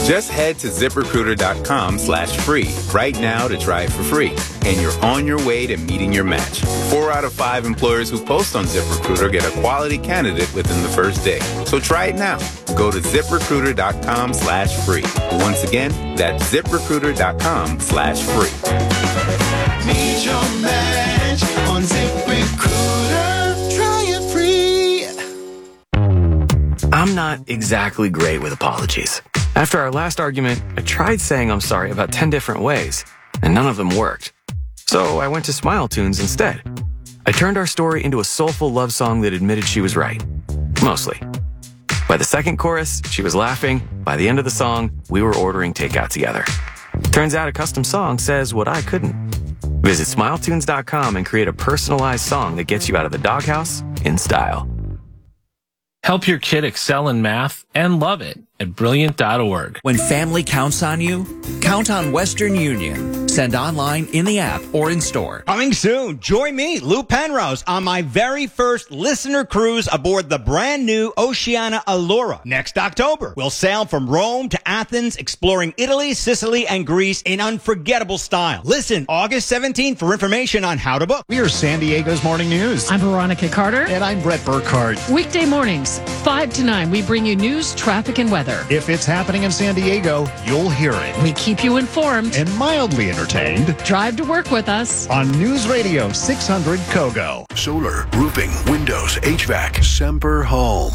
Just head to ZipRecruiter.com/free right now to try it for free. And you're on your way to meeting your match. 4 out of 5 employers who post on ZipRecruiter get a quality candidate within the first day. So try it now. Go to ZipRecruiter.com/free. Once again, that's ZipRecruiter.com/free. Meet your match on ZipRecruiter. Try it free. I'm not exactly great with apologies. After our last argument, I tried saying I'm sorry about 10 different ways, and none of them worked. So I went to Smile Tunes instead. I turned our story into a soulful love song that admitted she was right. Mostly. By the second chorus, she was laughing. By the end of the song, we were ordering takeout together. Turns out a custom song says what I couldn't. Visit SmileTunes.com and create a personalized song that gets you out of the doghouse in style. Help your kid excel in math and love it at Brilliant.org. When family counts on you, count on Western Union. Send online, in the app, or in store. Coming soon, join me, Lou Penrose, on my very first listener cruise aboard the brand new Oceania Allura. Next October, we'll sail from Rome to Athens, exploring Italy, Sicily, and Greece in unforgettable style. Listen, August 17th for information on how to book. We are San Diego's Morning News. I'm Veronica Carter. And I'm Brett Burkhardt. Weekday mornings, 5 to 9, we bring you news, traffic, and weather. If it's happening in San Diego, you'll hear it. We keep you informed and mildly entertained. Drive to work with us on News Radio 600 Kogo. Solar, roofing, windows, HVAC, Semper Home.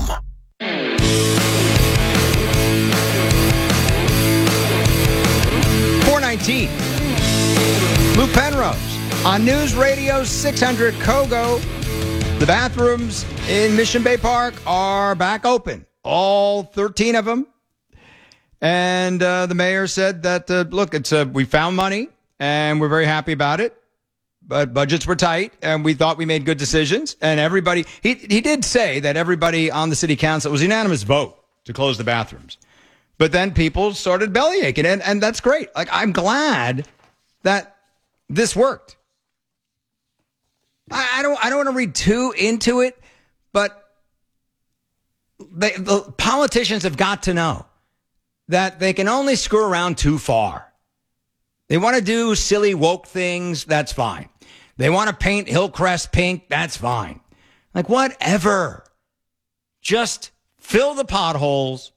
419. Lou Penrose on News Radio 600 Kogo. The bathrooms in Mission Bay Park are back open. All 13 of them. And the mayor said that, look, we found money and we're very happy about it. But budgets were tight and we thought we made good decisions. And everybody, he did say that everybody on the city council, it was a unanimous vote to close the bathrooms. But then people started bellyaching, and that's great. Like, I'm glad that this worked. I don't want to read too into it, but the politicians have got to know that they can only screw around too far. They want to do silly woke things, that's fine. They want to paint Hillcrest pink, that's fine. Like, whatever. Just fill the potholes.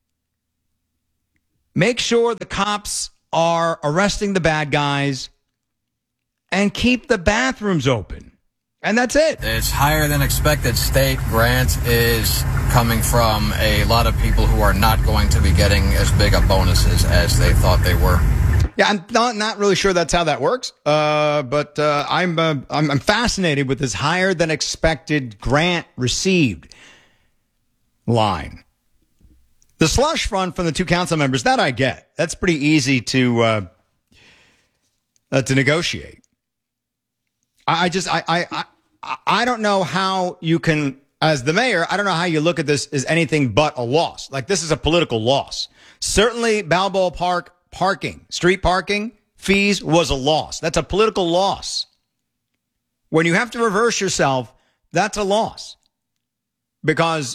Make sure the cops are arresting the bad guys and keep the bathrooms open. And that's it. It's higher than expected state grant is coming from a lot of people who are not going to be getting as big of bonuses as they thought they were. Yeah, I'm not really sure that's how that works. But I'm fascinated with this higher than expected grant received line. The slush fund from the 2 council members, that I get. That's pretty easy to negotiate. I don't know how you can, as the mayor, I don't know how you look at this as anything but a loss. Like, this is a political loss. Certainly, Balboa Park street parking fees was a loss. That's a political loss. When you have to reverse yourself, that's a loss. Because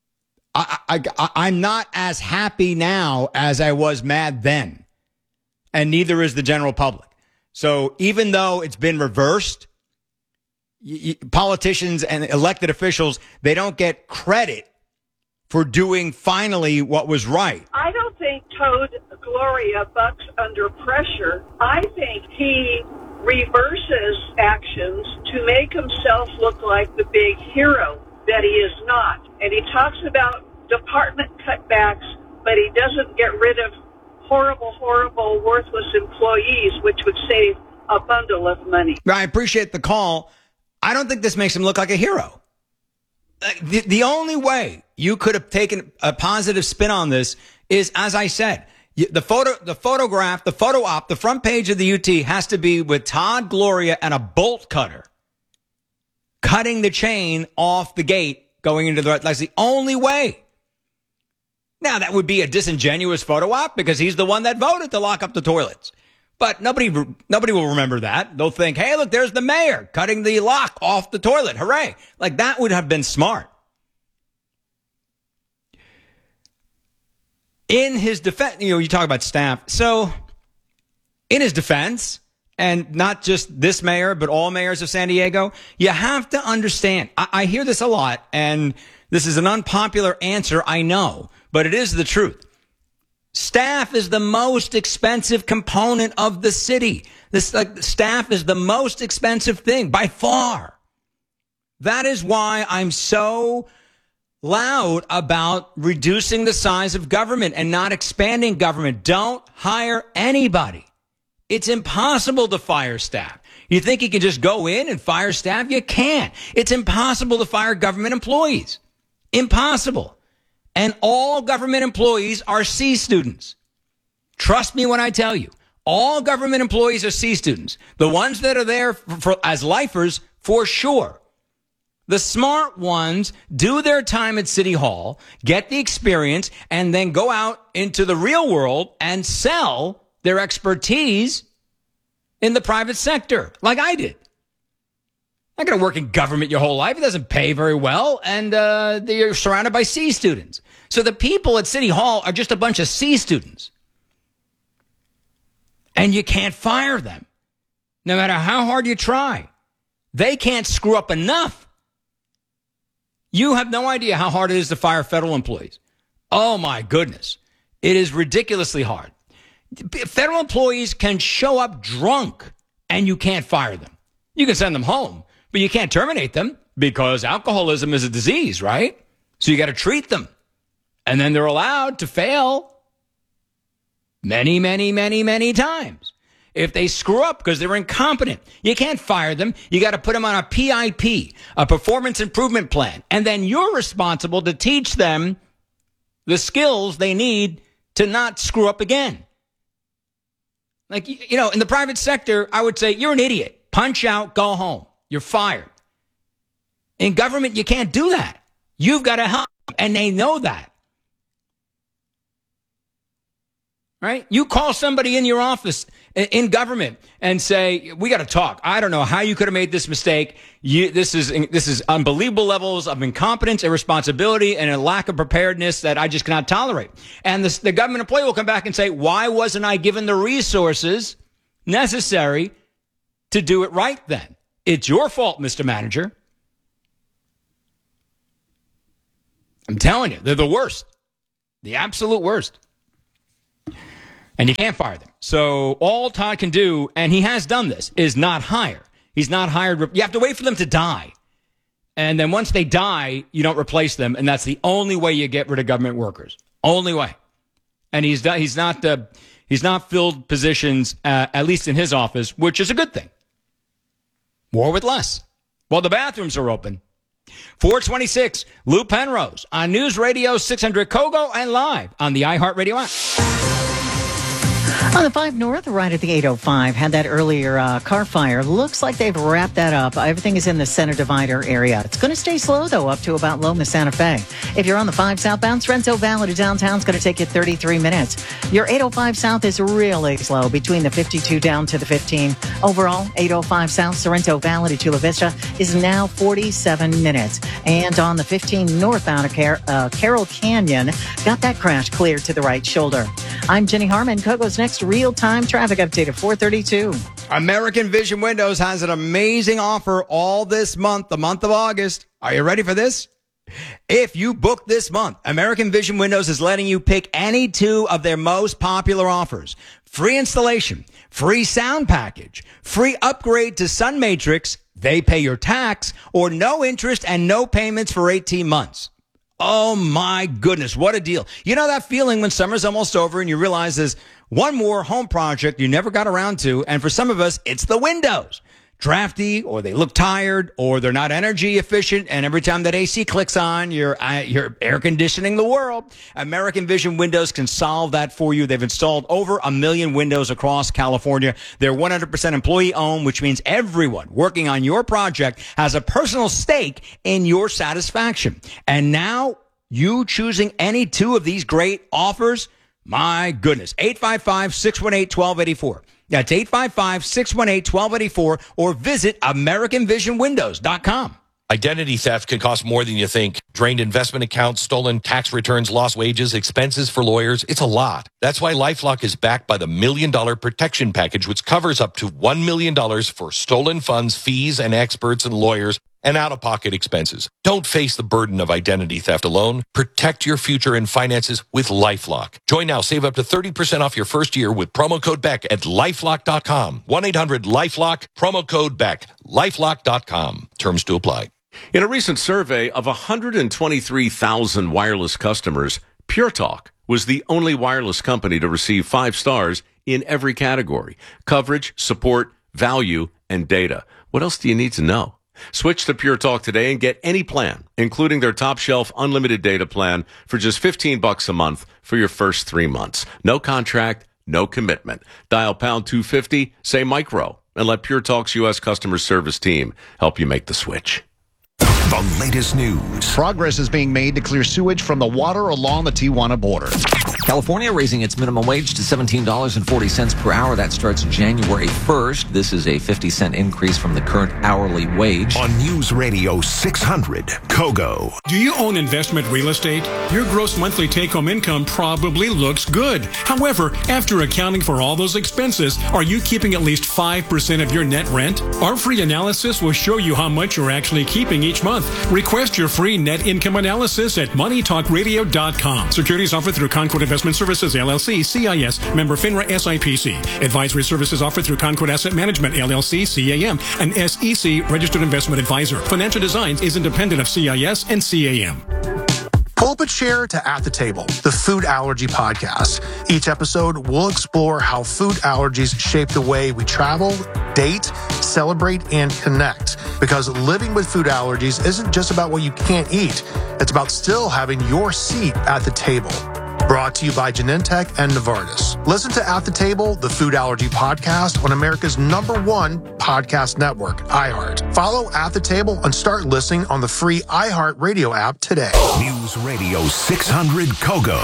I'm not as happy now as I was mad then. And neither is the general public. So even though it's been reversed, politicians and elected officials, they don't get credit for doing finally what was right. I don't think Toad Gloria bucks under pressure. I think he reverses actions to make himself look like the big hero that he is not. And he talks about department cutbacks, but he doesn't get rid of horrible, worthless employees, which would save a bundle of money. I appreciate the call. I don't think this makes him look like a hero. The only way you could have taken a positive spin on this is, as I said, the photo op, the front page of the UT has to be with Todd Gloria and a bolt cutter cutting the chain off the gate going into the right. That's the only way. Now, that would be a disingenuous photo op because he's the one that voted to lock up the toilets. But nobody will remember that. They'll think, hey, look, there's the mayor cutting the lock off the toilet. Hooray. Like, that would have been smart. in his defense, you talk about staff. So in his defense, and not just this mayor, but all mayors of San Diego, you have to understand. I hear this a lot, and this is an unpopular answer, I know, but it is the truth. Staff is the most expensive component of the city. Staff is the most expensive thing by far. That is why I'm so loud about reducing the size of government and not expanding government. Don't hire anybody. It's impossible to fire staff. You think you can just go in and fire staff? You can't. It's impossible to fire government employees. Impossible. And all government employees are C students. Trust me when I tell you, all government employees are C students. The ones that are there as lifers, for sure. The smart ones do their time at City Hall, get the experience, and then go out into the real world and sell their expertise in the private sector, like I did. Not going to work in government your whole life. It doesn't pay very well, and you're surrounded by C students. So the people at City Hall are just a bunch of C students. And you can't fire them, no matter how hard you try. They can't screw up enough. You have no idea how hard it is to fire federal employees. Oh, my goodness. It is ridiculously hard. Federal employees can show up drunk and you can't fire them. You can send them home, but you can't terminate them because alcoholism is a disease, right? So you got to treat them. And then they're allowed to fail many, many, many, many times. If they screw up because they're incompetent, you can't fire them. You got to put them on a PIP, a performance improvement plan. And then you're responsible to teach them the skills they need to not screw up again. Like, in the private sector, I would say you're an idiot. Punch out, go home. You're fired. In government, you can't do that. You've got to help, and they know that. Right? You call somebody in your office in government and say, we got to talk. I don't know how you could have made this mistake. This is unbelievable levels of incompetence, irresponsibility, and a lack of preparedness that I just cannot tolerate. And the government employee will come back and say, why wasn't I given the resources necessary to do it right then? It's your fault, Mr. Manager. I'm telling you, they're the worst. The absolute worst. And you can't fire them. So all Todd can do, and he has done this, is not hire. He's not hired. You have to wait for them to die. And then once they die, you don't replace them. And that's the only way you get rid of government workers. Only way. And he's not filled positions, at least in his office, which is a good thing. More with less. Well, the bathrooms are open. 426, Lou Penrose on News Radio 600 Kogo and live on the iHeartRadio app. On the 5 North, right at the 805, had that earlier car fire. Looks like they've wrapped that up. Everything is in the center divider area. It's going to stay slow, though, up to about Loma Santa Fe. If you're on the 5 southbound, Sorrento Valley to downtown, it's going to take you 33 minutes. Your 805 south is really slow between the 52 down to the 15. Overall, 805 south, Sorrento Valley to Chula Vista is now 47 minutes. And on the 15 northbound of Carroll Canyon, got that crash cleared to the right shoulder. I'm Jenny Harmon. Kogo's next real-time traffic update at 4:32. American Vision Windows has an amazing offer all this month, the month of August. Are you ready for this? If you book this month, American Vision Windows is letting you pick any 2 of their most popular offers. Free installation, free sound package, free upgrade to Sun Matrix, they pay your tax, or no interest and no payments for 18 months. Oh, my goodness. What a deal. You know that feeling when summer's almost over and you realize there's one more home project you never got around to. And for some of us, it's the windows. Drafty, or they look tired, or they're not energy efficient. And every time that AC clicks on, you're air conditioning the world. American Vision Windows can solve that for you. They've installed over 1 million windows across California. They're 100% employee owned, which means everyone working on your project has a personal stake in your satisfaction. And now you choosing any 2 of these great offers. My goodness. 855-618-1284. That's 855-618-1284 or visit AmericanVisionWindows.com. Identity theft can cost more than you think. Drained investment accounts, stolen tax returns, lost wages, expenses for lawyers. It's a lot. That's why LifeLock is backed by the $1 Million Protection Package, which covers up to $1 million for stolen funds, fees, and experts and lawyers, and out-of-pocket expenses. Don't face the burden of identity theft alone. Protect your future and finances with LifeLock. Join now. Save up to 30% off your first year with promo code BECK at LifeLock.com. 1-800-LifeLock, promo code BECK. LifeLock.com. Terms to apply. In a recent survey of 123,000 wireless customers, Pure Talk was the only wireless company to receive 5 stars in every category: coverage, support, value, and data. What else do you need to know? Switch to Pure Talk today and get any plan, including their top shelf unlimited data plan, for just $15 a month for your first 3 months. No contract, no commitment. Dial pound 250, say micro, and let Pure Talk's U.S. customer service team help you make the switch. The latest news. Progress is being made to clear sewage from the water along the Tijuana border. California raising its minimum wage to $17.40 per hour. That starts January 1st. This is a 50-cent increase from the current hourly wage. On News Radio 600, Kogo. Do you own investment real estate? Your gross monthly take-home income probably looks good. However, after accounting for all those expenses, are you keeping at least 5% of your net rent? Our free analysis will show you how much you're actually keeping each month. Request your free net income analysis at moneytalkradio.com. Securities offered through Concord Investment Services, LLC, CIS, member FINRA, SIPC. Advisory services offered through Concord Asset Management, LLC, CAM, an SEC registered investment advisor. Financial Designs is independent of CIS and CAM. Pull up a chair to At the Table, the food allergy podcast. Each episode will explore how food allergies shape the way we travel, date, celebrate, and connect. Because living with food allergies isn't just about what you can't eat. It's about still having your seat at the table. Brought to you by Genentech and Novartis. Listen to At the Table, the food allergy podcast on America's #1 podcast network, iHeart. Follow At the Table and start listening on the free iHeart Radio app today. News Radio 600, Kogo.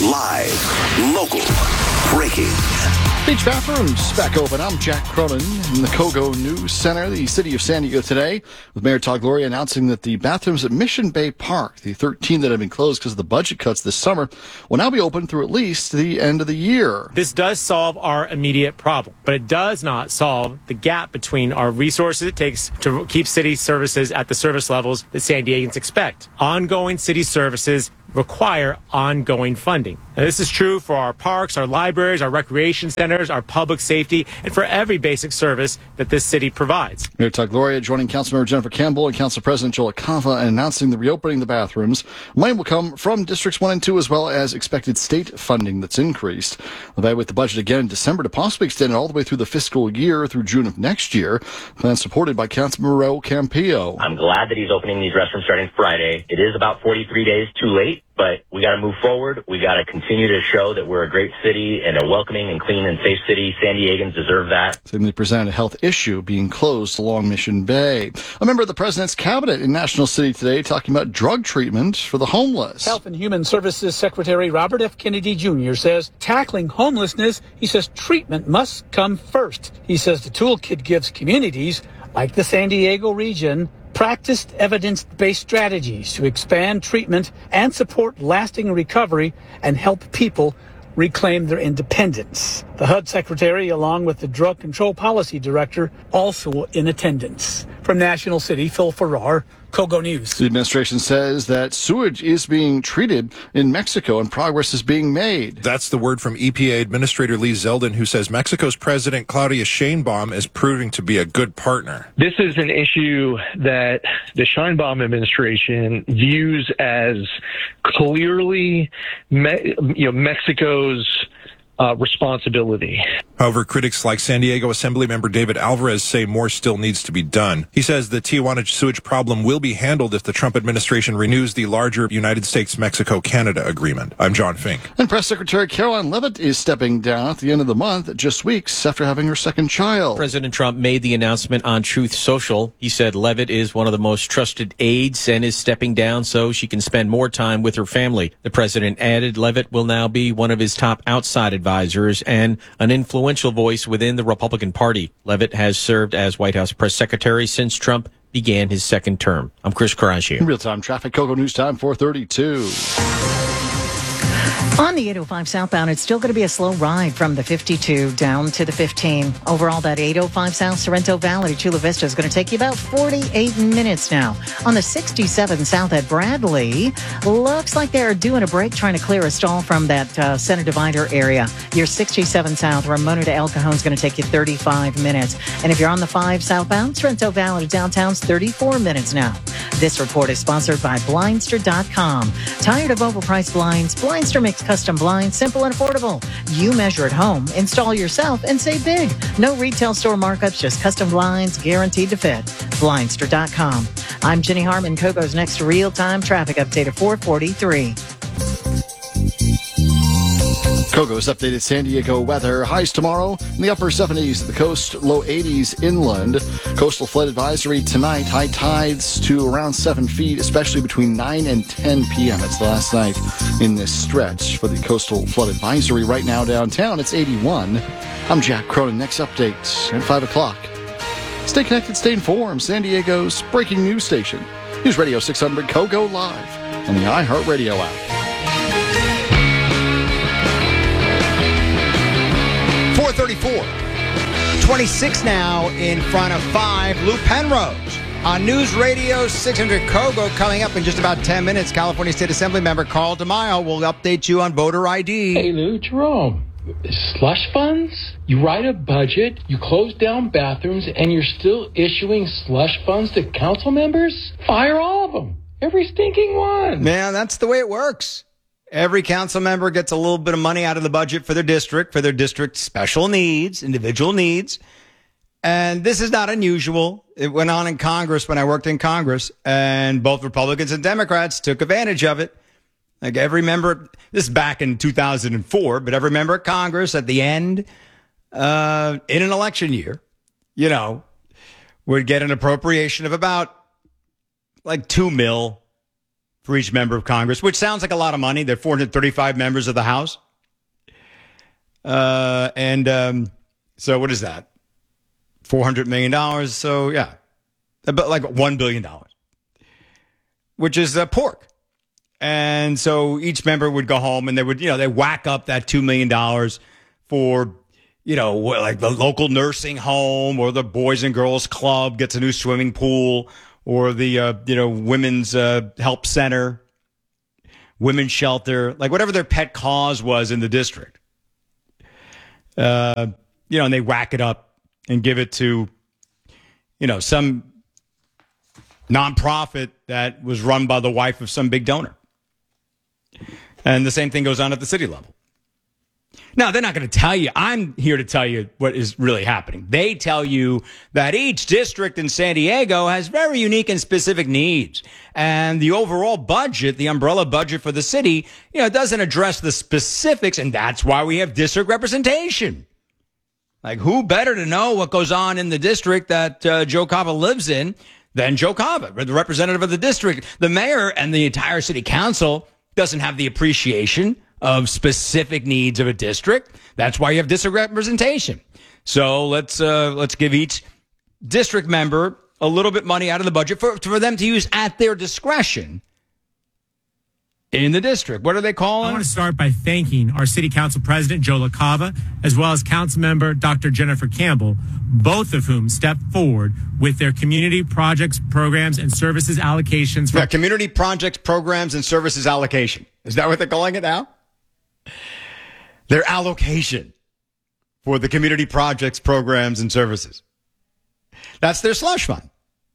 Live, local, breaking. Beach bathrooms back open. I'm Jack Cronin in the Kogo News Center, the city of San Diego today, with Mayor Todd Gloria announcing that the bathrooms at Mission Bay Park, the 13 that have been closed because of the budget cuts this summer, will now be open through at least the end of the year. This does solve our immediate problem, but it does not solve the gap between our resources it takes to keep city services at the service levels that San Diegans expect. Ongoing city services require ongoing funding. Now, this is true for our parks, our libraries, our recreation centers, our public safety, and for every basic service that this city provides. Mayor Todd Gloria joining Councilmember Jennifer Campbell and Council President Joel Acava and announcing the reopening of the bathrooms. Money will come from Districts 1 and 2 as well as expected state funding that's increased. With the budget again in December to possibly extend it all the way through the fiscal year through June of next year. Plan supported by Councilmember Raul Campillo. I'm glad that he's opening these restrooms starting Friday. It is about 43 days too late, but we got to move forward. We got to continue to show that we're a great city and a welcoming and clean and safe city. San Diegans deserve that. They presented a health issue being closed along Mission Bay. A member of the president's cabinet in National City today talking about drug treatment for the homeless. Health and Human Services Secretary Robert F. Kennedy Jr. says tackling homelessness, he says treatment must come first. He says the toolkit gives communities like the San Diego region practiced evidence-based strategies to expand treatment and support lasting recovery and help people reclaim their independence. The HUD Secretary, along with the Drug Control Policy Director, also in attendance. From National City, Phil Farrar, Kogo News. The administration says that sewage is being treated in Mexico and progress is being made. That's the word from EPA Administrator Lee Zeldin, who says Mexico's President Claudia Sheinbaum is proving to be a good partner. This is an issue that the Sheinbaum administration views as clearly Mexico's responsibility. However, critics like San Diego Assemblymember David Alvarez say more still needs to be done. He says the Tijuana sewage problem will be handled if the Trump administration renews the larger United States-Mexico-Canada agreement. I'm John Fink. And Press Secretary Caroline Leavitt is stepping down at the end of the month, just weeks after having her second child. President Trump made the announcement on Truth Social. He said Leavitt is one of the most trusted aides and is stepping down so she can spend more time with her family. The president added Leavitt will now be one of his top outside advisors and an influential voice within the Republican Party. Leavitt has served as White House press secretary since Trump began his second term. I'm Chris Caraccio. Real-time traffic, Coco News Time, 432. On the 805 southbound, it's still going to be a slow ride from the 52 down to the 15. Overall, that 805 south Sorrento Valley to Chula Vista is going to take you about 48 minutes now. On the 67 south at Bradley, looks like they're doing a break trying to clear a stall from that center divider area. Your 67 south Ramona to El Cajon is going to take you 35 minutes. And if you're on the 5 southbound, Sorrento Valley to downtown's 34 minutes now. This report is sponsored by Blindster.com. Tired of overpriced blinds? Blindster makes custom blinds simple and affordable. You measure at home, install yourself, and save big. No retail store markups, just custom blinds guaranteed to fit. Blindster.com. I'm Jenny Harmon. Coco's next real-time traffic update at 4:43. Coco's updated San Diego weather. Highs tomorrow in the upper 70s at the coast, low 80s inland. Coastal flood advisory tonight. High tides to around 7 feet, especially between 9 and 10 p.m. It's the last night in this stretch for the coastal flood advisory. Right now downtown, it's 81. I'm Jack Cronin. Next update at 5 o'clock. Stay connected, stay informed. San Diego's breaking news station. News Radio 600 Coco live on the iHeartRadio app. 4:34. 26 now in front of 5. Lou Penrose on News Radio 600 Coco coming up in just about 10 minutes. California State Assembly member Carl DeMaio will update you on voter ID. Hey, Lou, Jerome. Slush funds? You write a budget, you close down bathrooms, and you're still issuing slush funds to council members? Fire all of them. Every stinking one. Man, that's the way it works. Every council member gets a little bit of money out of the budget for their district special needs, individual needs. And this is not unusual. It went on in Congress when I worked in Congress, and both Republicans and Democrats took advantage of it. Like every member, this is back in 2004, but every member of Congress at the end, in an election year, would get an appropriation of about like $2 million for each member of Congress, which sounds like a lot of money. There are 435 members of the House. So what is that? $400 million. So yeah, about like $1 billion, which is pork. And so each member would go home and they would, they whack up that $2 million for, like the local nursing home or the Boys and Girls Club gets a new swimming pool, or the, women's help center, women's shelter, like whatever their pet cause was in the district. And they whack it up and give it to, some nonprofit that was run by the wife of some big donor. And the same thing goes on at the city level. Now, they're not going to tell you. I'm here to tell you what is really happening. They tell you that each district in San Diego has very unique and specific needs. And the overall budget, the umbrella budget for the city, doesn't address the specifics. And that's why we have district representation. Like, who better to know what goes on in the district that Joe Cava lives in than Joe Cava, the representative of the district? The mayor and the entire city council doesn't have the appreciation of specific needs of a district. That's why you have district representation. So let's give each district member a little bit money out of the budget for them to use at their discretion in the district. What are they calling? I want to start by thanking our City Council President, Joe LaCava, as well as Council Member Dr. Jennifer Campbell, both of whom stepped forward with their community projects, programs, and services allocations. Community projects, programs, and services allocation. Is that what they're calling it now? Their allocation for the community projects, programs, and services. That's their slush fund.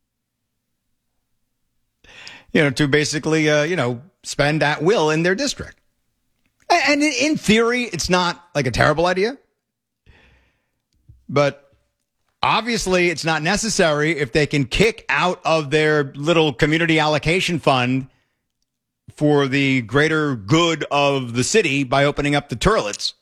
To basically, spend at will in their district. And in theory, it's not like a terrible idea. But obviously, it's not necessary if they can kick out of their little community allocation fund for the greater good of the city by opening up the toilets.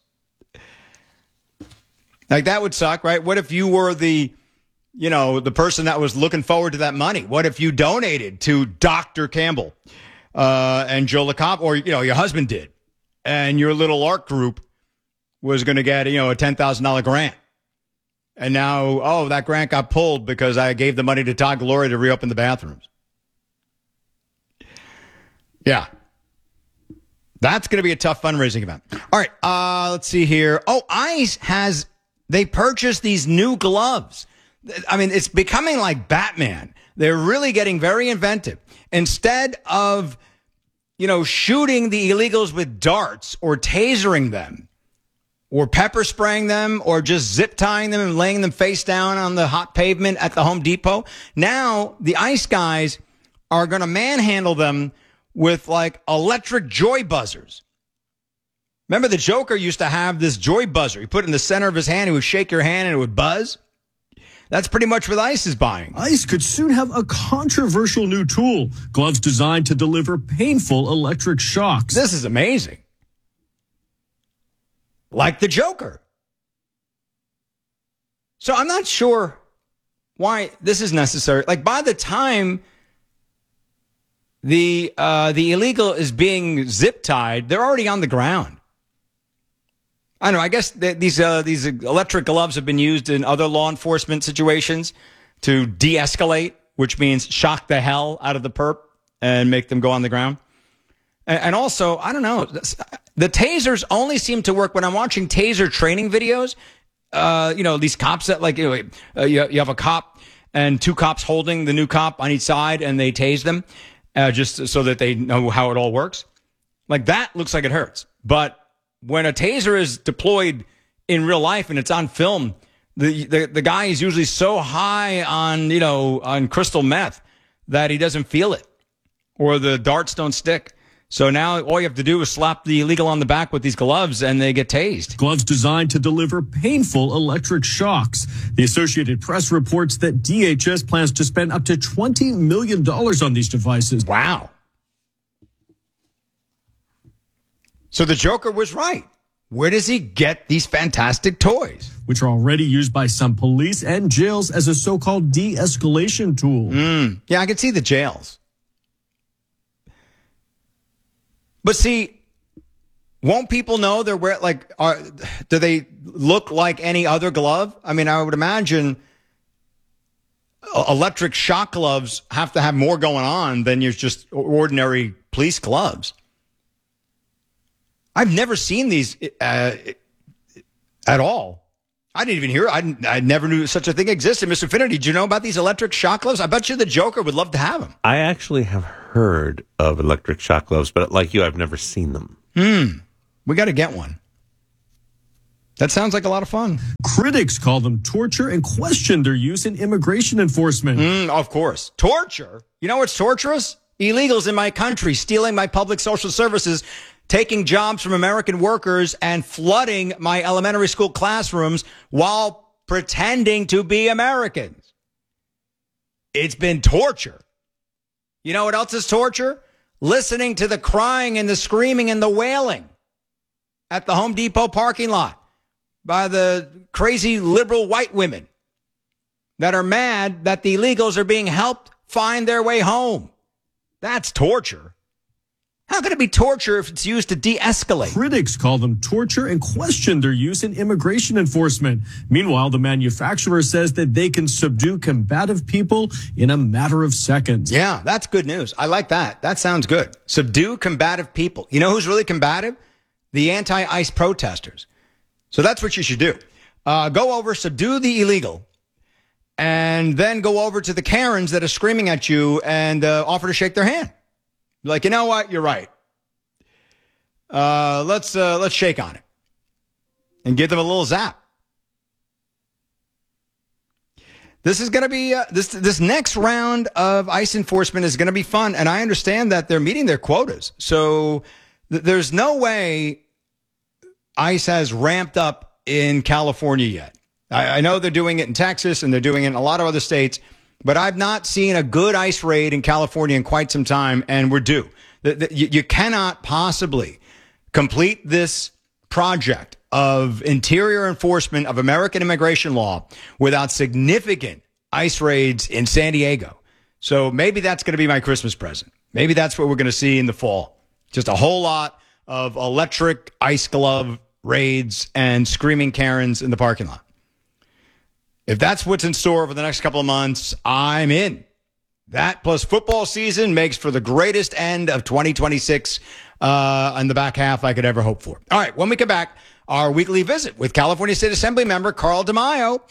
Like, that would suck, right? What if you were the person that was looking forward to that money? What if you donated to Dr. Campbell and Joe LaCava, or, your husband did, and your little art group was going to get, a $10,000 grant. And now, that grant got pulled because I gave the money to Todd Gloria to reopen the bathrooms. Yeah. That's going to be a tough fundraising event. All right, let's see here. ICE they purchased these new gloves. I mean, it's becoming like Batman. They're really getting very inventive. Instead of, shooting the illegals with darts or tasering them or pepper spraying them or just zip tying them and laying them face down on the hot pavement at the Home Depot, now the ICE guys are going to manhandle them with like electric joy buzzers. Remember the Joker used to have this joy buzzer. He put it in the center of his hand. He would shake your hand and it would buzz. That's pretty much what ICE is buying. ICE could soon have a controversial new tool. Gloves designed to deliver painful electric shocks. This is amazing. Like the Joker. So I'm not sure why this is necessary. Like by the time the illegal is being zip tied, they're already on the ground. I don't know. I guess these electric gloves have been used in other law enforcement situations to de-escalate, which means shock the hell out of the perp and make them go on the ground. And also, I don't know, the tasers only seem to work when I'm watching taser training videos. These cops that you have a cop and two cops holding the new cop on each side and they tase them just so that they know how it all works. Like that looks like it hurts. But when a taser is deployed in real life and it's on film, the guy is usually so high on crystal meth that he doesn't feel it or the darts don't stick. So now all you have to do is slap the illegal on the back with these gloves and they get tased. Gloves designed to deliver painful electric shocks. The Associated Press reports that DHS plans to spend up to $20 million on these devices. Wow. So the Joker was right. Where does he get these fantastic toys? Which are already used by some police and jails as a so-called de-escalation tool. Yeah, I can see the jails. But see, won't people know they're do they look like any other glove? I mean, I would imagine electric shock gloves have to have more going on than your just ordinary police gloves. I've never seen these at all. I didn't even hear it. I never knew such a thing existed. Mr. Finnerty, did you know about these electric shock gloves? I bet you the Joker would love to have them. I actually have heard of electric shock gloves, but like you, I've never seen them. We got to get one. That sounds like a lot of fun. Critics call them torture and question their use in immigration enforcement. Of course. Torture? You know what's torturous? Illegals in my country stealing my public social services, taking jobs from American workers and flooding my elementary school classrooms while pretending to be Americans. It's been torture. You know what else is torture? Listening to the crying and the screaming and the wailing at the Home Depot parking lot by the crazy liberal white women that are mad that the illegals are being helped find their way home. That's torture. How can it be torture if it's used to de-escalate? Critics call them torture and question their use in immigration enforcement. Meanwhile, the manufacturer says that they can subdue combative people in a matter of seconds. Yeah, that's good news. I like that. That sounds good. Subdue combative people. You know who's really combative? The anti-ICE protesters. So that's what you should do. Go over, subdue the illegal, and then go over to the Karens that are screaming at you and offer to shake their hand. Like, you know what? You're right. Let's shake on it and give them a little zap. This is going to be this next round of ICE enforcement is going to be fun, and I understand that they're meeting their quotas. So there's no way ICE has ramped up in California yet. I know they're doing it in Texas and they're doing it in a lot of other states. But I've not seen a good ICE raid in California in quite some time, and we're due. You cannot possibly complete this project of interior enforcement of American immigration law without significant ICE raids in San Diego. So maybe that's going to be my Christmas present. Maybe that's what we're going to see in the fall. Just a whole lot of electric ICE glove raids and screaming Karens in the parking lot. If that's what's in store over the next couple of months, I'm in. That plus football season makes for the greatest end of 2026 in the back half I could ever hope for. All right, when we come back, our weekly visit with California State Assembly member Carl DeMaio,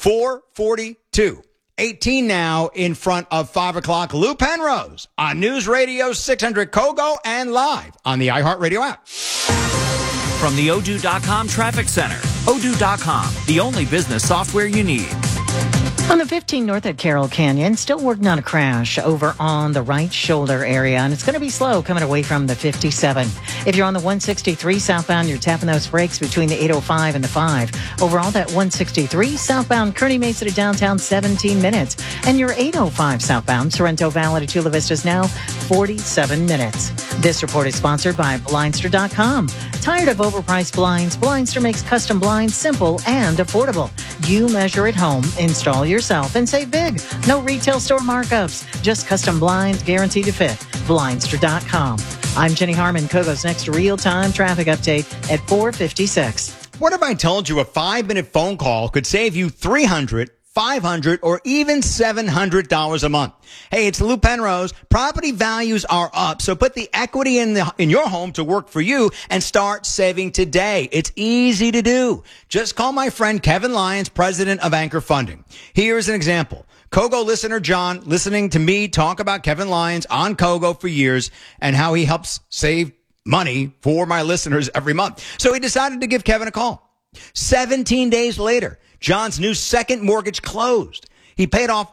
442. 18 now in front of 5 o'clock. Lou Penrose on News Radio 600 Kogo and live on the iHeartRadio app. From the Odoo.com Traffic Center. Odoo.com, the only business software you need. On the 15 north at Carroll Canyon, still working on a crash over on the right shoulder area, and it's going to be slow coming away from the 57. If you're on the 163 southbound, you're tapping those brakes between the 805 and the 5. Overall, that 163 southbound Kearney Mesa to downtown, 17 minutes. And your 805 southbound Sorrento Valley to Chula Vista is now 47 minutes. This report is sponsored by Blindster.com. Tired of overpriced blinds? Blindster makes custom blinds simple and affordable. You measure at home, install yourself, and save big. No retail store markups, just custom blinds guaranteed to fit. Blindster.com. I'm Jenny Harmon. Kogo's next real-time traffic update at 4:56. What if I told you a 5-minute phone call could save you $300, $500, or even $700 a month? Hey, it's Lou Penrose. Property values are up, so put the equity in your home to work for you and start saving today. It's easy to do. Just call my friend Kevin Lyons, president of Anchor Funding. Here's an example. Kogo listener John, listening to me talk about Kevin Lyons on Kogo for years and how he helps save money for my listeners every month. So he decided to give Kevin a call. 17 days later, John's new second mortgage closed. He paid off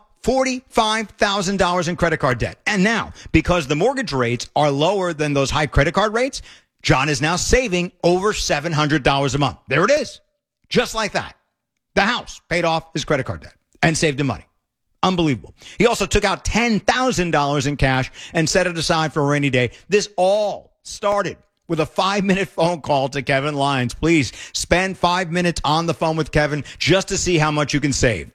$45,000 in credit card debt. And now, because the mortgage rates are lower than those high credit card rates, John is now saving over $700 a month. There it is. Just like that. The house paid off his credit card debt and saved him money. Unbelievable. He also took out $10,000 in cash and set it aside for a rainy day. This all started with a 5-minute phone call to Kevin Lyons. Please spend 5 minutes on the phone with Kevin just to see how much you can save.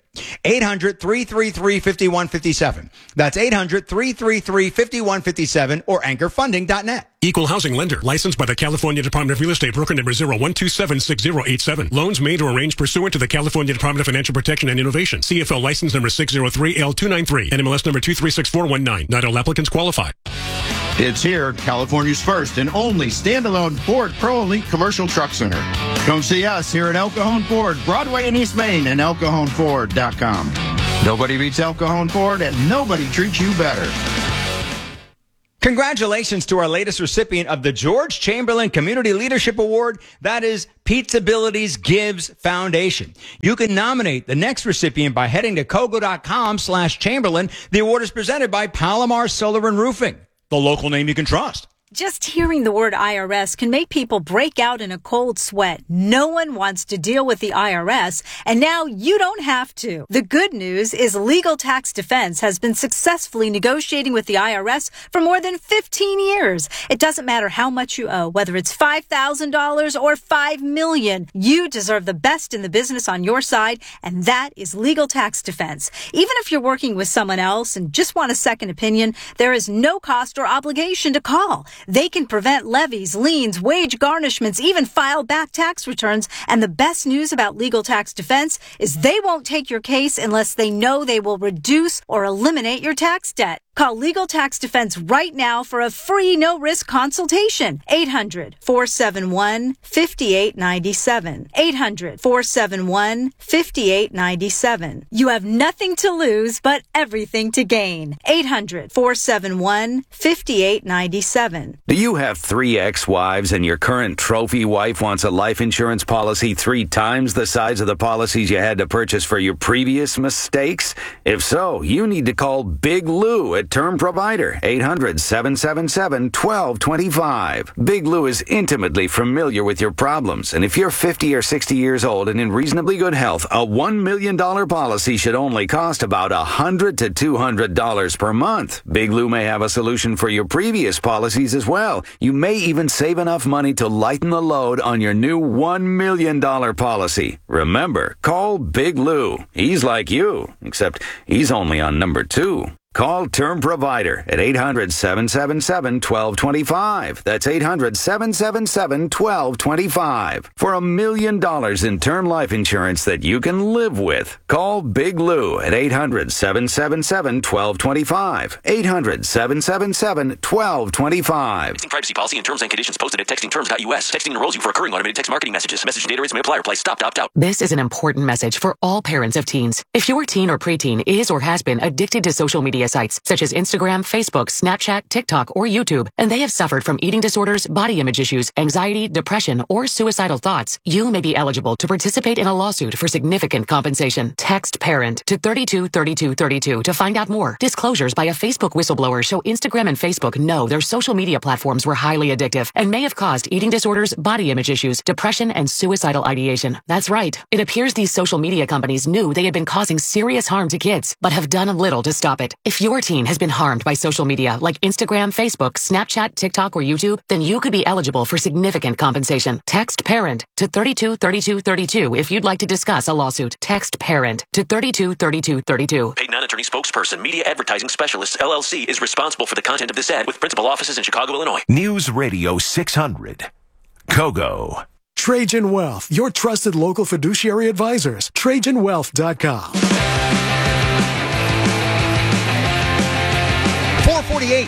800-333-5157. That's 800-333-5157 or anchorfunding.net. Equal housing lender. Licensed by the California Department of Real Estate. Broker number 01276087. Loans made or arranged pursuant to the California Department of Financial Protection and Innovation. CFL license number 603L293. NMLS number 236419. Not all applicants qualify. It's here, California's first and only standalone Ford Pro Elite Commercial Truck Center. Come see us here at El Cajon Ford, Broadway in East Main, and ElCajonFord.com. Nobody beats El Cajon Ford, and nobody treats you better. Congratulations to our latest recipient of the George Chamberlain Community Leadership Award. That is Pizzabilities Gives Foundation. You can nominate the next recipient by heading to Kogo.com/Chamberlain. The award is presented by Palomar Solar and Roofing, the local name you can trust. Just hearing the word IRS can make people break out in a cold sweat. No one wants to deal with the IRS, and now you don't have to. The good news is Legal Tax Defense has been successfully negotiating with the IRS for more than 15 years. It doesn't matter how much you owe, whether it's $5,000 or $5 million. You deserve the best in the business on your side, and that is Legal Tax Defense. Even if you're working with someone else and just want a second opinion, there is no cost or obligation to call. They can prevent levies, liens, wage garnishments, even file back tax returns. And the best news about Legal Tax Defense is they won't take your case unless they know they will reduce or eliminate your tax debt. Call Legal Tax Defense right now for a free no-risk consultation. 800-471-5897. 800-471-5897. You have nothing to lose but everything to gain. 800-471-5897. Do you have 3 ex-wives and your current trophy wife wants a life insurance policy 3 times the size of the policies you had to purchase for your previous mistakes? If so, you need to call Big Lou at Term Provider, 800-777-1225. Big Lou is intimately familiar with your problems, and if you're 50 or 60 years old and in reasonably good health, a $1 million policy should only cost about $100 to $200 per month. Big Lou may have a solution for your previous policies as well. You may even save enough money to lighten the load on your new $1 million policy. Remember, call Big Lou. He's like you, except he's only on number 2. Call Term Provider at 800-777-1225. That's 800-777-1225. For $1 million in term life insurance that you can live with. Call Big Lou at 800-777-1225. 800-777-1225. Texting privacy policy and terms and conditions posted at textingterms.us. Texting enrolls you for recurring automated text marketing messages. Message and data rates may apply. Reply stop to opt out. This is an important message for all parents of teens. If your teen or preteen is or has been addicted to social media sites such as Instagram, Facebook, Snapchat, TikTok, or YouTube, and they have suffered from eating disorders, body image issues, anxiety, depression, or suicidal thoughts, you may be eligible to participate in a lawsuit for significant compensation. Text PARENT to 323232 to find out more. Disclosures by a Facebook whistleblower show Instagram and Facebook know their social media platforms were highly addictive and may have caused eating disorders, body image issues, depression, and suicidal ideation. That's right. It appears these social media companies knew they had been causing serious harm to kids, but have done little to stop it. If your teen has been harmed by social media like Instagram, Facebook, Snapchat, TikTok, or YouTube, then you could be eligible for significant compensation. Text PARENT to 323232 if you'd like to discuss a lawsuit. Text PARENT to 323232. Paid non-attorney spokesperson, Media Advertising Specialists, LLC, is responsible for the content of this ad with principal offices in Chicago, Illinois. News Radio 600. Kogo. Trajan Wealth, your trusted local fiduciary advisors. TrajanWealth.com. 448.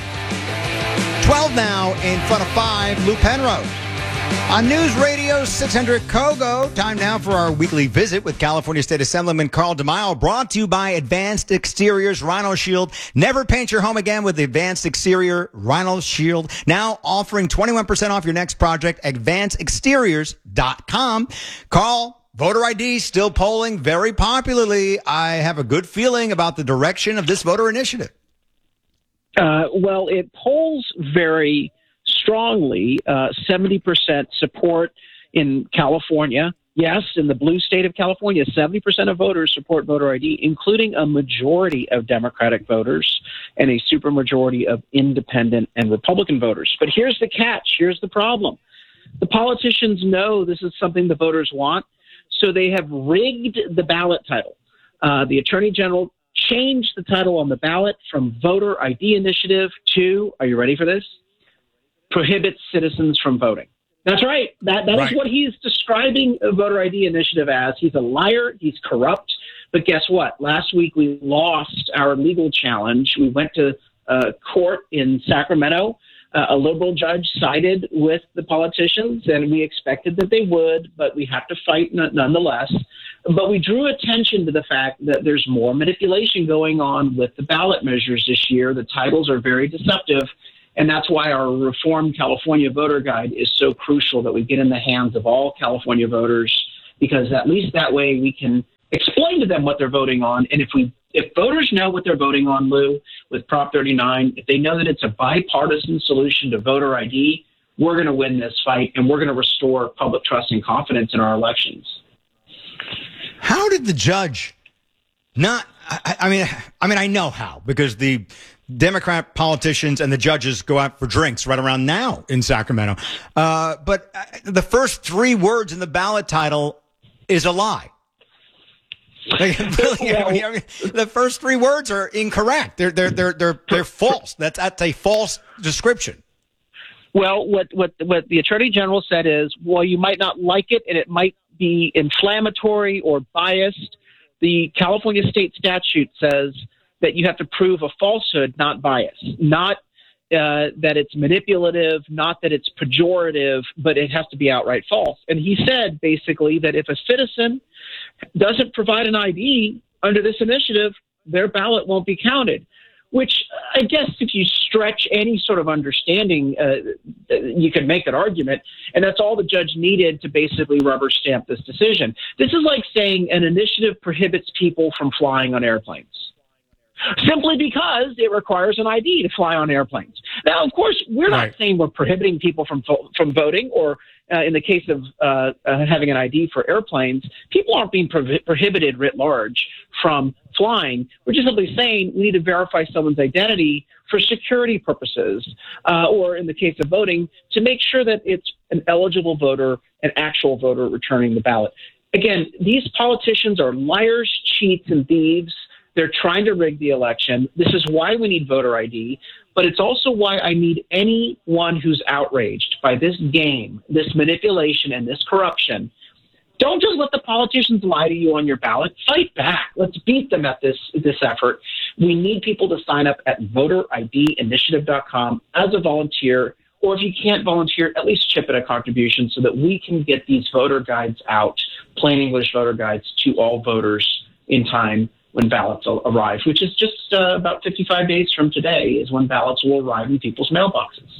12 now in front of 5. Lou Penrose. On News Radio 600 Kogo, time now for our weekly visit with California State Assemblyman Carl DeMaio, brought to you by Advanced Exteriors Rhino Shield. Never paint your home again with the Advanced Exterior Rhino Shield. Now offering 21% off your next project, advancedexteriors.com. Carl, voter ID still polling very popularly. I have a good feeling about the direction of this voter initiative. Well, it polls very strongly, 70% support in California. Yes, in the blue state of California, 70% of voters support voter ID, including a majority of Democratic voters and a supermajority of independent and Republican voters. But here's the catch. Here's the problem. The politicians know this is something the voters want, so they have rigged the ballot title. The Attorney General changed the title on the ballot from Voter ID Initiative to, are you ready for this? Prohibits citizens from voting. That's right. That is what he's describing a Voter ID Initiative as. He's a liar. He's corrupt. But guess what? Last week we lost our legal challenge. We went to court in Sacramento. A liberal judge sided with the politicians, and we expected that they would, but we have to fight nonetheless. But we drew attention to the fact that there's more manipulation going on with the ballot measures this year. The titles are very deceptive. And that's why our reformed California voter guide is so crucial, that we get in the hands of all California voters, because at least that way we can explain to them what they're voting on. And if voters know what they're voting on, Lou, with Prop 39, if they know that it's a bipartisan solution to voter ID, we're going to win this fight, and we're going to restore public trust and confidence in our elections. How did the judge not? I mean, I know how, because the Democrat politicians and the judges go out for drinks right around now in Sacramento. But the first 3 words in the ballot title is a lie. The first 3 words are incorrect. They're false. That's a false description. Well, what the Attorney General said is, well, you might not like it, and it might be inflammatory or biased. The California state statute says that you have to prove a falsehood, not bias, not that it's manipulative, not that it's pejorative, but it has to be outright false. And he said basically that if a citizen doesn't provide an ID under this initiative, their ballot won't be counted, which I guess if you stretch any sort of understanding, you could make an argument. And that's all the judge needed to basically rubber stamp this decision. This is like saying an initiative prohibits people from flying on airplanes, simply because it requires an ID to fly on airplanes. Now, of course, we're not saying we're prohibiting people from voting, or in the case of having an ID for airplanes, people aren't being prohibited writ large from flying. We're just simply saying we need to verify someone's identity for security purposes, or in the case of voting, to make sure that it's an eligible voter, an actual voter returning the ballot. Again, these politicians are liars, cheats, and thieves. They're trying to rig the election. This is why we need voter ID, but it's also why I need anyone who's outraged by this game, this manipulation, and this corruption. Don't just let the politicians lie to you on your ballot. Fight back. Let's beat them at this effort. We need people to sign up at voteridinitiative.com as a volunteer, or if you can't volunteer, at least chip in a contribution so that we can get these voter guides out, plain English voter guides, to all voters in time when ballots arrive, which is just about 55 days from today is when ballots will arrive in people's mailboxes.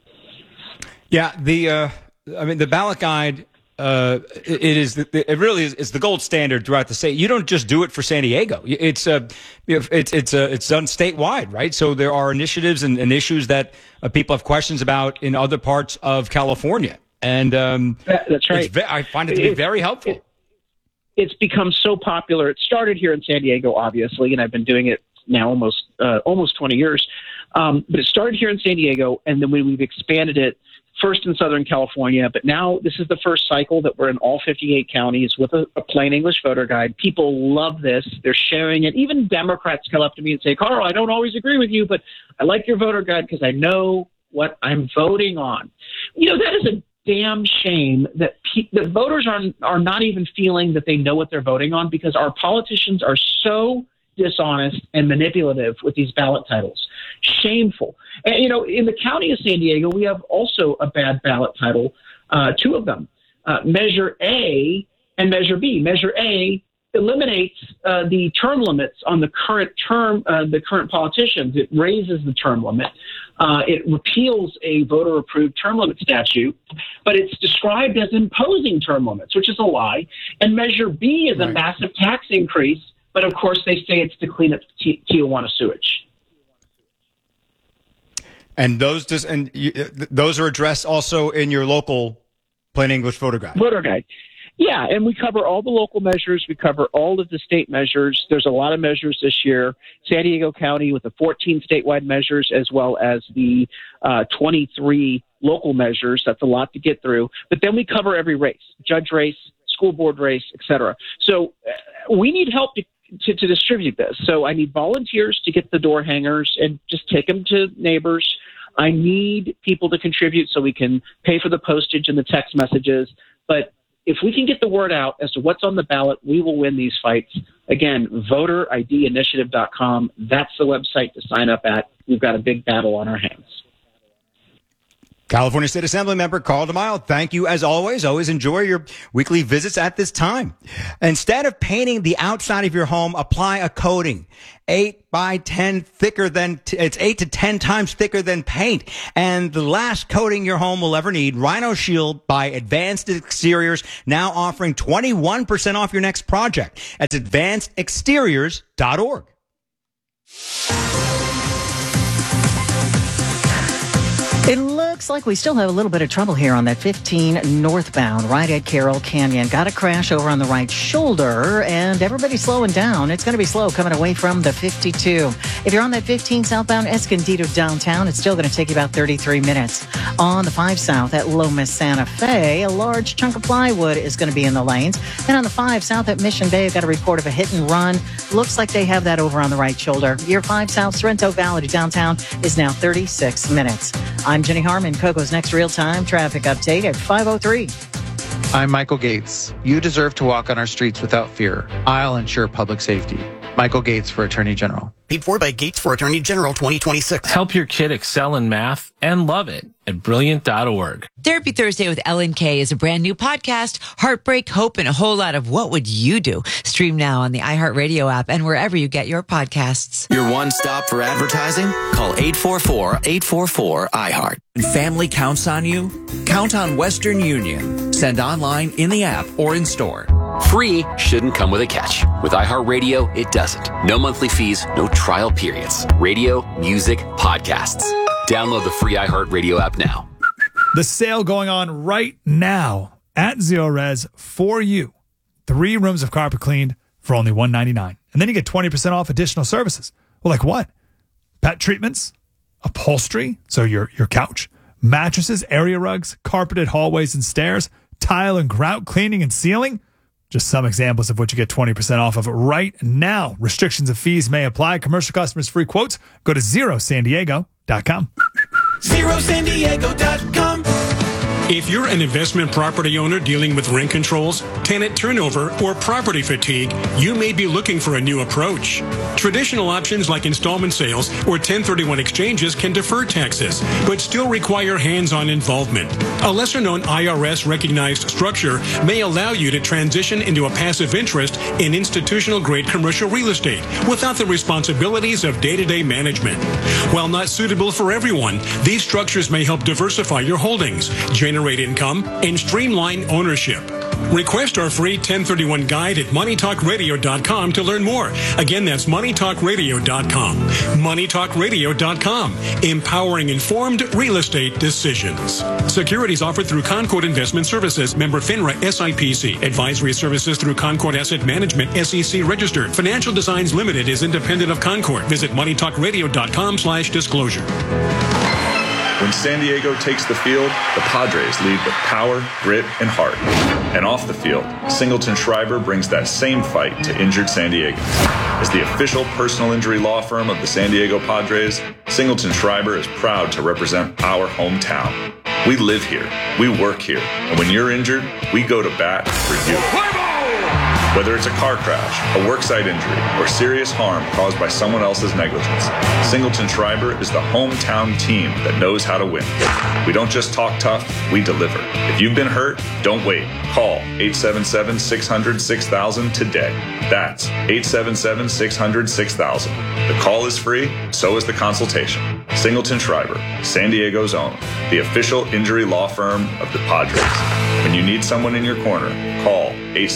Yeah, the ballot guide. It really is the gold standard throughout the state. You don't just do it for San Diego. It's done statewide, right? So there are initiatives and issues that people have questions about in other parts of California, and that's right. I find it to be very helpful. It's become so popular. It started here in San Diego, obviously, and I've been doing it now almost 20 years. But it started here in San Diego, and then we've expanded it first in Southern California, but now this is the first cycle that we're in all 58 counties with a plain English voter guide. People love this. They're sharing it. Even Democrats come up to me and say, Carl, I don't always agree with you, but I like your voter guide because I know what I'm voting on. That is a damn shame that the voters are not even feeling that they know what they're voting on because our politicians are so dishonest and manipulative with these ballot titles. Shameful. And, in the county of San Diego, we have also a bad ballot title, two of them, Measure A and Measure B. Measure A eliminates the term limits on the current politicians. It raises the term limit. It repeals a voter-approved term limit statute, but it's described as imposing term limits, which is a lie. And Measure B is a massive tax increase, but of course they say it's to clean up Tijuana sewage. And those are addressed also in your local plain English voter guide. Voter guide. Yeah, and we cover all the local measures. We cover all of the state measures. There's a lot of measures this year. San Diego County with the 14 statewide measures as well as the 23 local measures. That's a lot to get through. But then we cover every race, judge race, school board race, et cetera. So we need help to distribute this. So I need volunteers to get the door hangers and just take them to neighbors. I need people to contribute so we can pay for the postage and the text messages. But if we can get the word out as to what's on the ballot, we will win these fights. Again, voteridinitiative.com. That's the website to sign up at. We've got a big battle on our hands. California State Assembly member Carl DeMaio, thank you as always. Always enjoy your weekly visits at this time. Instead of painting the outside of your home, apply a coating. 8 by 10 thicker than, it's 8 to 10 times thicker than paint. And the last coating your home will ever need, Rhino Shield by Advanced Exteriors, now offering 21% off your next project. That's advancedexteriors.org. It looks like we still have a little bit of trouble here on that 15 northbound right at Carroll Canyon. Got a crash over on the right shoulder, and everybody's slowing down. It's going to be slow coming away from the 52. If you're on that 15 southbound Escondido downtown, it's still going to take you about 33 minutes. On the 5 south at Loma Santa Fe, a large chunk of plywood is going to be in the lanes. And on the 5 south at Mission Bay, I've got a report of a hit and run. Looks like they have that over on the right shoulder. Your 5 south Sorrento Valley to downtown is now 36 minutes. I'm Jenny Harmon, Coco's next real-time traffic update at 5:03. I'm Michael Gates. You deserve to walk on our streets without fear. I'll ensure public safety. Michael Gates for Attorney General. Paid for by Gates for Attorney General 2026. Help your kid excel in math and love it at Brilliant.org. Therapy Thursday with Ellen Kay is a brand new podcast. Heartbreak, hope, and a whole lot of what would you do? Stream now on the iHeartRadio app and wherever you get your podcasts. Your one stop for advertising? Call 844-844-iHeart. When family counts on you, count on Western Union. Send online, in the app, or in store. Free shouldn't come with a catch. With iHeartRadio, it doesn't. No monthly fees, no trial periods. Radio, music, podcasts. Download the free iHeartRadio app now. The sale going on right now at Zero-Res for you. 3 rooms of carpet cleaned for only $199. And then you get 20% off additional services. Well, like what? Pet treatments, upholstery, so your couch, mattresses, area rugs, carpeted hallways and stairs, tile and grout cleaning and sealing. Just some examples of what you get 20% off of right now. Restrictions and fees may apply. Commercial customers free quotes. Go to ZeroSanDiego.com. ZeroSanDiego.com. If you're an investment property owner dealing with rent controls, tenant turnover, or property fatigue, you may be looking for a new approach. Traditional options like installment sales or 1031 exchanges can defer taxes, but still require hands-on involvement. A lesser-known IRS-recognized structure may allow you to transition into a passive interest in institutional-grade commercial real estate without the responsibilities of day-to-day management. While not suitable for everyone, these structures may help diversify your holdings, generate income, and streamline ownership. Request our free 1031 guide at moneytalkradio.com to learn more. Again, that's moneytalkradio.com. moneytalkradio.com. Empowering informed real estate decisions. Securities offered through Concord Investment Services. Member FINRA SIPC. Advisory services through Concord Asset Management, SEC registered. Financial Designs Limited is independent of Concord. Visit moneytalkradio.com/disclosure. When San Diego takes the field, the Padres lead with power, grit, and heart. And off the field, Singleton Schreiber brings that same fight to injured San Diegans. As the official personal injury law firm of the San Diego Padres, Singleton Schreiber is proud to represent our hometown. We live here, we work here, and when you're injured, we go to bat for you. Whether it's a car crash, a worksite injury, or serious harm caused by someone else's negligence, Singleton Schreiber is the hometown team that knows how to win. We don't just talk tough, we deliver. If you've been hurt, don't wait. Call 877-600-6000 today. That's 877-600-6000. The call is free, so is the consultation. Singleton Schreiber, San Diego's own, the official injury law firm of the Padres. When you need someone in your corner, call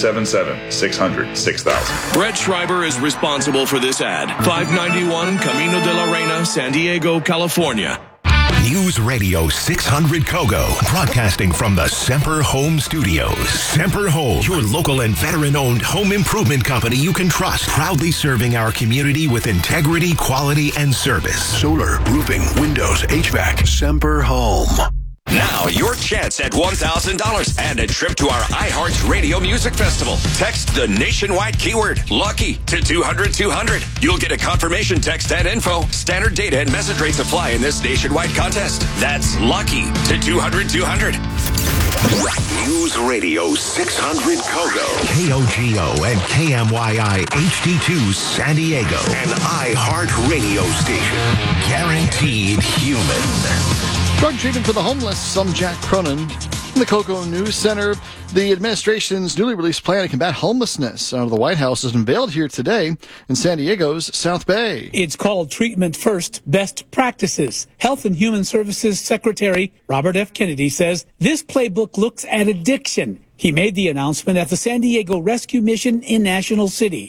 877-600-6000. Brett Schreiber is responsible for this ad. 591 Camino de la Reina, San Diego, California. News Radio 600 Kogo, broadcasting from the Semper Home Studios. Semper Home, your local and veteran-owned home improvement company you can trust, proudly serving our community with integrity, quality, and service. Solar, roofing, windows, HVAC, Semper Home. Now, your chance at $1,000 and a trip to our iHeart Radio Music Festival. Text the nationwide keyword LUCKY to 200-200. You'll get a confirmation text and info. Standard data and message rates apply in this nationwide contest. That's LUCKY to 200-200. News Radio 600 Kogo, KOGO and KMYI HD2 San Diego, an iHeart Radio station. Guaranteed human. Drug treatment for the homeless. I'm Jack Cronin. In the Kogo News Center, the administration's newly released plan to combat homelessness out of the White House is unveiled here today in San Diego's South Bay. It's called Treatment First, Best Practices. Health and Human Services Secretary Robert F. Kennedy says this playbook looks at addiction. He made the announcement at the San Diego Rescue Mission in National City.